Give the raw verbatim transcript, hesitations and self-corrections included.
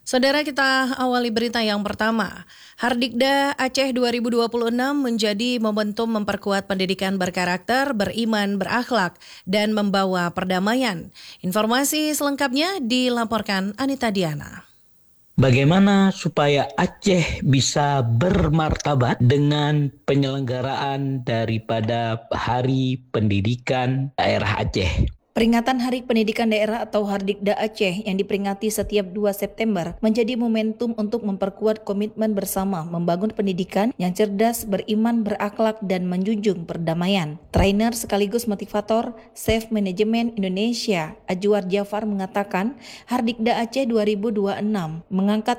Saudara, kita awali berita yang pertama. Hardikda Aceh dua ribu dua puluh enam menjadi momentum memperkuat pendidikan berkarakter, beriman, berakhlak, dan membawa perdamaian. Informasi selengkapnya dilaporkan Anita Diana. Bagaimana supaya Aceh bisa bermartabat dengan penyelenggaraan daripada Hari Pendidikan Daerah Aceh? Peringatan Hari Pendidikan Daerah atau Hardikda Aceh yang diperingati setiap dua September menjadi momentum untuk memperkuat komitmen bersama membangun pendidikan yang cerdas, beriman, berakhlak, dan menjunjung perdamaian. Trainer sekaligus motivator Safe Management Indonesia, Ajwar Jafar mengatakan Hardikda Aceh dua ribu dua puluh enam mengangkat